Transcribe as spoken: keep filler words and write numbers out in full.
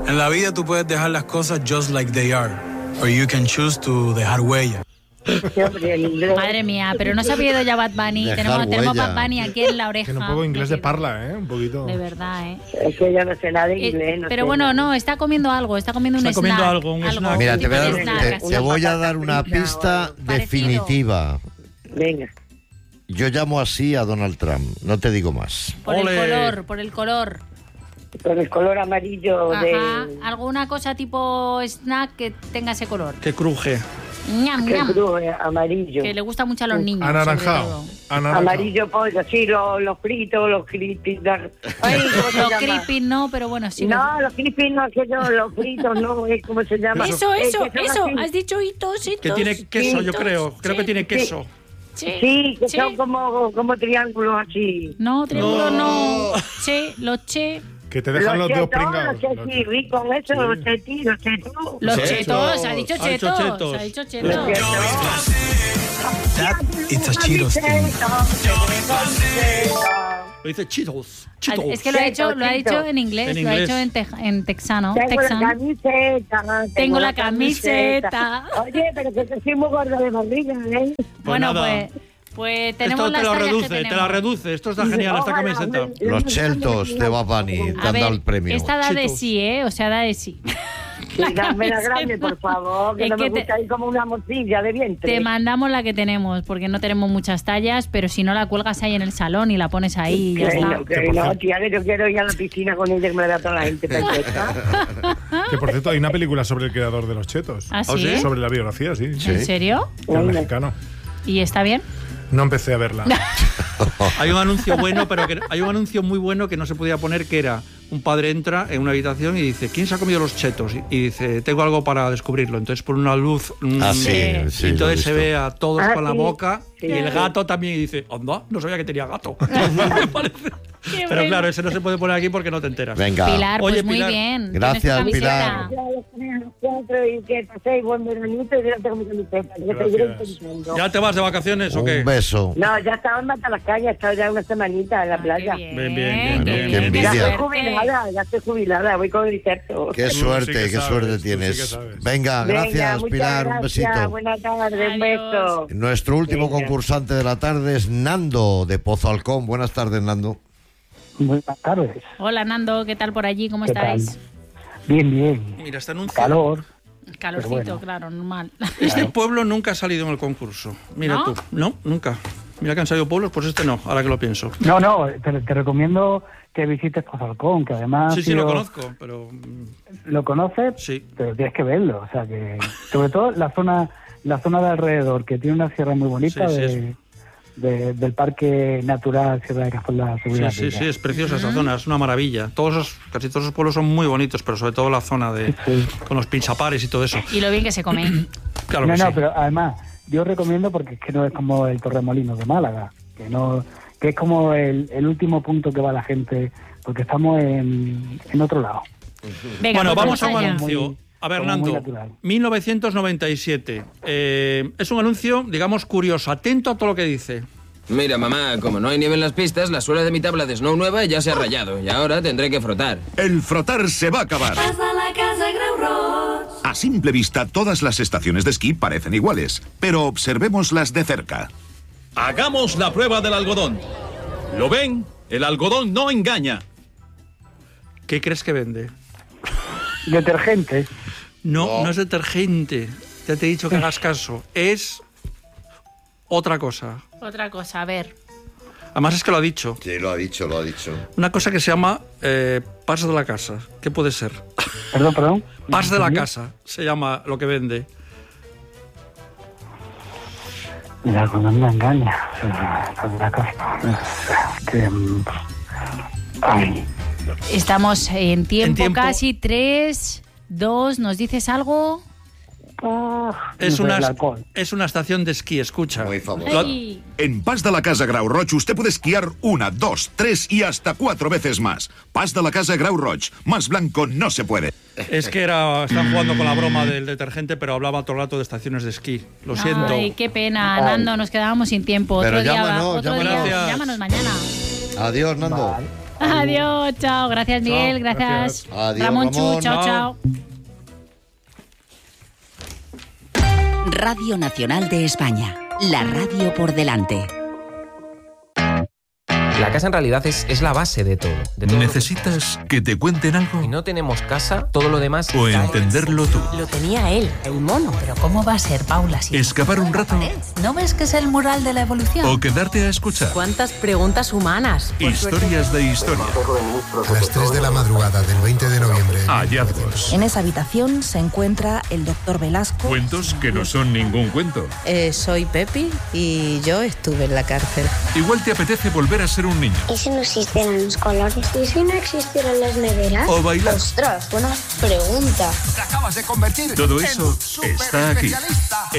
En la vida tú puedes dejar las cosas just like they are, or you can choose to dejar huella. Madre mía, pero no se ha pedido ya Bad Bunny. Dejar Tenemos, tenemos huella. Bad Bunny aquí en la oreja. Que no puedo inglés de parla, ¿eh? Un poquito. De verdad, ¿eh? Es que yo no sé nada de inglés. Eh, no pero sé bueno, nada. no, está comiendo algo, está comiendo un Está comiendo snack. algo, un snack. Mira, un te voy a tipo dar, de snack, te, así. te voy a dar una Parecido. pista definitiva. Venga. Yo llamo así a Donald Trump, no te digo más. Por Ole. el color, por el color. Con el color amarillo Ajá. de... Alguna cosa tipo snack que tenga ese color. Que cruje. Ñam, Que ñam. cruz, eh, amarillo. Que le gusta mucho a los niños. sobre Anaranjado. todo. Anaranjado. Amarillo pollo, sí, los, los fritos, los crispis. Ay, ¿cómo se Los llama? creepy no, pero bueno, sí. No, los crispis no, que yo, los fritos no, eh, ¿cómo se llama? Eso, Eh, eso, que son eso. así. Has dicho hitos, hitos. Que tiene queso, yo hitos. creo. Creo Sí, que tiene queso. Sí, Sí, que sí. son como, como triángulos así. No, triángulo no. No. Che, los che. Que te dejan los dedos chetos, pringados. los chetis, ricos, eso, los chetis, los chetos. Los Chetos. chetos, ha dicho Ha dicho chetos. chetos. Ha dicho Los chetos. chetos. That it's a Cheetos thing. Lo dice Cheetos. Ah, Cheetos. Es que lo ha hecho, lo ha Chetos. dicho en inglés, En lo ha inglés. hecho en, teja- en texano. Tengo la texano. camiseta. Tengo la camiseta. Oye, pero que te soy muy gorda de barriga, ¿eh? Bueno, nada. pues, pues tenemos Esto te las lo tallas que reduce, te tenemos. la reduce. Esto está genial, esta Ojalá, camiseta. hombre. Los cheltos de Bad Bunny te A han ver, dado el premio. esta da de Cheetos. sí, ¿eh? O sea, da de sí. Sí, dame la grande, por favor, que Es no que me te- gusta ir como una morcilla de vientre. Te mandamos la que tenemos, porque no tenemos muchas tallas, pero si no la cuelgas ahí en el salón y la pones ahí y ya Que está. no, que no, tía, que yo quiero ir a la piscina con ella, que me da toda la gente perfecta. Que por cierto, hay una película sobre el creador de los chetos. ¿Ah, ¿Ah, sí? sí? Sobre la biografía, sí. ¿En serio? El mexicano. ¿Y está bien? No empecé a verla. Hay un anuncio bueno, pero que hay un anuncio muy bueno que no se podía poner, que era un padre entra en una habitación y dice, ¿quién se ha comido los chetos? Y, y dice, tengo algo para descubrirlo. Entonces por una luz, mm, Ah, sí, Eh, sí, y lo he entonces se visto. ve a todos Ah, con la sí, boca sí. y el gato también y dice, anda, no sabía que tenía gato. Me parece. Qué Pero bueno. claro, ese no se puede poner aquí porque no te enteras. Venga. Pilar, Oye, pues muy Pilar. bien. Gracias, Tienes tu Pilar. camiseta. Y que paséis buen veranito y yo tengo mi camiseta. que seguiré intentando. ¿Ya te vas de vacaciones o qué? Un beso. No, ya estaba en Matalascaña, he estado ya una semanita en la Ah, playa. qué bien, Bien, bien, bien, qué bien. Qué Ya envidia. estoy suerte. jubilada, ya estoy jubilada, voy con el certo. Qué sí suerte, que qué sabes, suerte tú sí que tienes. sabes. Venga, Venga, gracias, muchas Pilar, un gracias, besito. Buenas tardes, un Adiós. beso. Nuestro último Venga. concursante de la tarde es Nando, de Pozo Alcón. Buenas tardes, Nando. Buenas tardes. Hola, Nando, ¿qué tal por allí? ¿Cómo ¿Qué tal? estáis? Bien, bien. Mira, este anuncio. Calor. Calorcito, Pero bueno. claro, normal. Este pueblo nunca ha salido en el concurso. Mira ¿No? tú. No, nunca. Mira que han salido pueblos, pues este no, ahora que lo pienso. No, no, te, te recomiendo que visites Pozalcón, que además... Sí, sí, yo- lo conozco, pero... mm, ¿Lo conoces? Sí. Pero tienes que verlo, o sea que... Sobre todo la zona la zona de alrededor, que tiene una sierra muy bonita Sí, sí, de, de- del Parque Natural Sierra de Cazorla. Sí, sí, sí, es preciosa esa zona, es una maravilla. Todos esos, casi todos esos pueblos son muy bonitos, pero sobre todo la zona de Sí. con los pinchapares y todo eso. Y lo bien que se come. Claro no, que no, sí. pero además, yo recomiendo porque es que no es como el Torremolinos de Málaga, que no que es como el, el último punto que va la gente, porque estamos en, en otro lado. Venga, Bueno, pues vamos a un allá. anuncio. Muy- A ver, como muy Nando, natural. mil novecientos noventa y siete. Eh, es un anuncio, digamos, curioso. Atento a todo lo que dice. Mira, mamá, como no hay nieve en las pistas, la suela de mi tabla de snow nueva ya se ha rayado y ahora tendré que frotar. El frotar se va a acabar. A simple vista, todas las estaciones de esquí parecen iguales, pero observémoslas de cerca. Hagamos la prueba del algodón. ¿Lo ven? El algodón no engaña. ¿Qué crees que vende? Detergente. No, No. no es detergente. Ya te he dicho que hagas caso. Es otra cosa. Otra cosa, a ver. Además es que lo ha dicho. Sí, lo ha dicho, lo ha dicho. Una cosa que se llama eh, pas de la casa. ¿Qué puede ser? Perdón, perdón. Pas de la casa se llama lo que vende. El algodón no engaña. Pas de la casa. Que, mm, ay, Estamos en tiempo, En tiempo. casi tres, dos, ¿nos dices algo? Es no sé, una, el alcohol. es una estación de esquí, escucha. Muy famoso. Lo- Ay, En Pas de la Casa Grau Roig usted puede esquiar una, dos, tres y hasta cuatro veces más. Pas de la Casa Grau Roig. Más blanco no se puede. Es que era, están jugando con la broma del detergente, pero hablaba todo el rato de estaciones de esquí. Lo siento. Ay, qué pena, Nando, nos quedábamos sin tiempo. Pero Otro día, llámanos, va- otro llámanos. día. Gracias. Llámanos mañana. Adiós, Nando. Vale. Adiós, chao. Gracias, Miguel. Chao, gracias. gracias. Adiós, Ramonchu, Ramón. chao, chao. Radio Nacional de España. La radio por delante. La casa en realidad es, es la base de todo. De todo ¿Necesitas que te cuenten algo? Si no tenemos casa, todo lo demás... ¿O entenderlo tú? Lo tenía él, el mono. Pero ¿cómo va a ser, Paula? Si ¿Escapar un rato? ¿No ves que es el mural de la evolución? ¿O quedarte a escuchar? ¿Cuántas preguntas humanas? Historias de historia. A las tres de la madrugada del veinte de noviembre. Hallazgos. En esa habitación se encuentra el doctor Velasco. Cuentos que no son ningún cuento. Eh, soy Pepi y yo estuve en la cárcel. Igual te apetece volver a ser un niño. ¿Y si no existieran los colores? ¿Y si no existieran las neveras? O bailar. Ostras, buena pregunta. Te acabas de convertir Todo eso está aquí.